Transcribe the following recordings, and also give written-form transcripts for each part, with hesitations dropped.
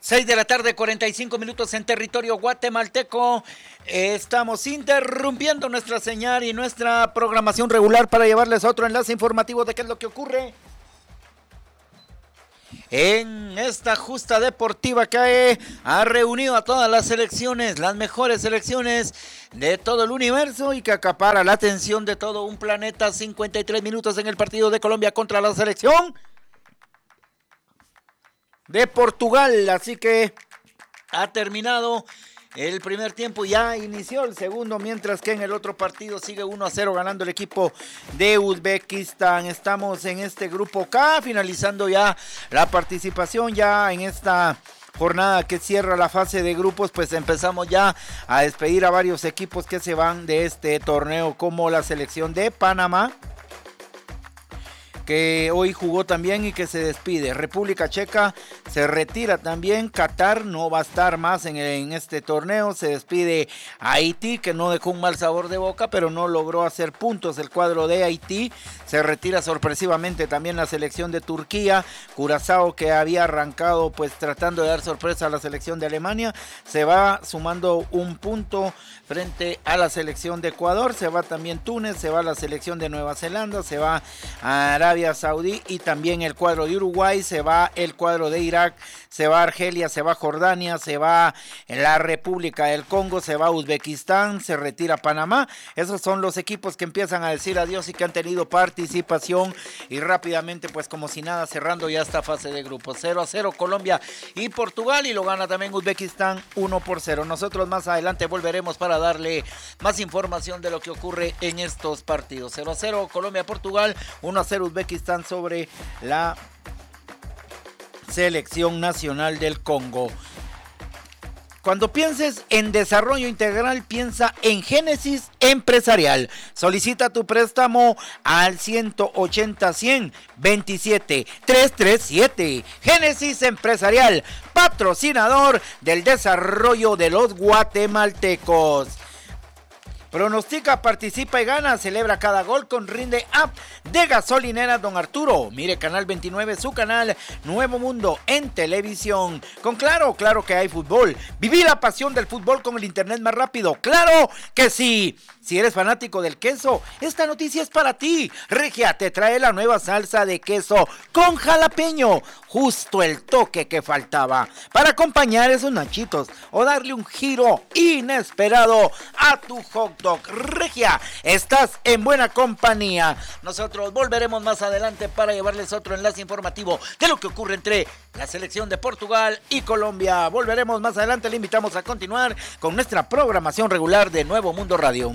6 de la tarde, 45 minutos en territorio guatemalteco. Estamos interrumpiendo nuestra señal y nuestra programación regular para llevarles otro enlace informativo de qué es lo que ocurre en esta justa deportiva que ha reunido a todas las selecciones, las mejores selecciones de todo el universo y que acapara la atención de todo un planeta. 53 minutos en el partido de Colombia contra la selección de Portugal, así que ha terminado el primer tiempo, ya inició el segundo, mientras que en el otro partido sigue 1-0 ganando el equipo de Uzbekistán. Estamos en este grupo K, finalizando ya la participación ya en esta jornada que cierra la fase de grupos. Pues empezamos ya a despedir a varios equipos que se van de este torneo, como la selección de Panamá, que hoy jugó también y que se despide. República Checa se retira también. Qatar no va a estar más en este torneo. Se despide Haití, que no dejó un mal sabor de boca, pero no logró hacer puntos el cuadro de Haití. Se retira sorpresivamente también la selección de Turquía. Curazao, que había arrancado pues tratando de dar sorpresa a la selección de Alemania, se va sumando un punto frente a la selección de Ecuador. Se va también Túnez, se va la selección de Nueva Zelanda, se va a Arabia Saudí y también el cuadro de Uruguay, se va el cuadro de Irak, se va Argelia, se va Jordania, se va la República del Congo, se va Uzbekistán, se retira Panamá. Esos son los equipos que empiezan a decir adiós y que han tenido participación, y rápidamente pues como si nada cerrando ya esta fase de grupos. 0-0 Colombia y Portugal, y lo gana también Uzbekistán 1-0. Nosotros más adelante volveremos para darle más información de lo que ocurre en estos partidos. 0-0 Colombia-Portugal, 1-0 Uzbekistán sobre la selección nacional del Congo. Cuando pienses en desarrollo integral, piensa en Génesis Empresarial. Solicita tu préstamo al 180-100-27-337. Génesis Empresarial, patrocinador del desarrollo de los guatemaltecos. Pronostica, participa y gana. Celebra cada gol con Rinde App de Gasolinera Don Arturo. Mire Canal 29, su canal Nuevo Mundo en televisión. Con Claro que hay fútbol. Viví la pasión del fútbol con el internet más rápido. ¡Claro que sí! Si eres fanático del queso, esta noticia es para ti. Regia te trae la nueva salsa de queso con jalapeño. Justo el toque que faltaba para acompañar esos nachitos o darle un giro inesperado a tu hot dog. Regia, estás en buena compañía. Nosotros volveremos más adelante para llevarles otro enlace informativo de lo que ocurre entre la selección de Portugal y Colombia. Volveremos más adelante. Le invitamos a continuar con nuestra programación regular de Nuevo Mundo Radio.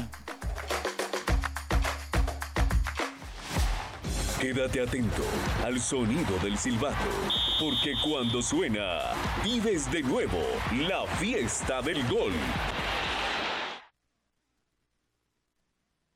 Quédate atento al sonido del silbato, porque cuando suena, vives de nuevo la fiesta del gol.